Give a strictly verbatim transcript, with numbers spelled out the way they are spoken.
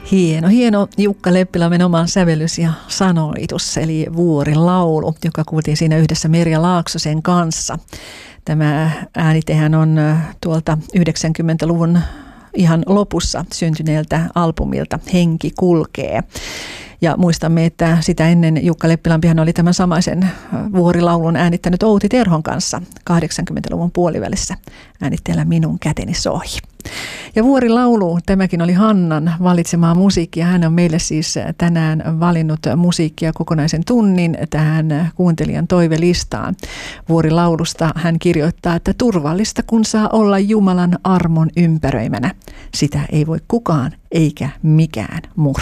Hieno, hieno Jukka Leppilammen oma sävellys ja sanoitus, eli Vuorilaulu, joka kuultiin siinä yhdessä Merja Laaksosen kanssa. Tämä äänitehän on tuolta yhdeksänkymmentäluvun ihan lopussa syntyneeltä albumilta Henki kulkee. Ja muistamme, että sitä ennen Jukka Leppilampihan oli tämän samaisen Vuorilaulun äänittänyt Outi Terhon kanssa kahdeksankymmentäluvun puolivälissä äänitteellä Minun käteni soi. Ja Vuorilaulu, tämäkin oli Hannan valitsemaa musiikkia. Hän on meille siis tänään valinnut musiikkia kokonaisen tunnin tähän kuuntelijan toivelistaan. Vuorilaulusta hän kirjoittaa, että turvallista kun saa olla Jumalan armon ympäröimänä. Sitä ei voi kukaan eikä mikään murtaa.